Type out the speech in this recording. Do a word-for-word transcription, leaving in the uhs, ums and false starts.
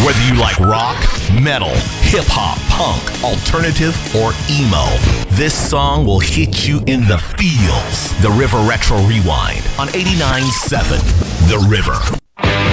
Whether you like rock, metal, hip-hop, punk, alternative, or emo, this song will hit you in the feels. The River Retro Rewind on eighty-nine point seven The River.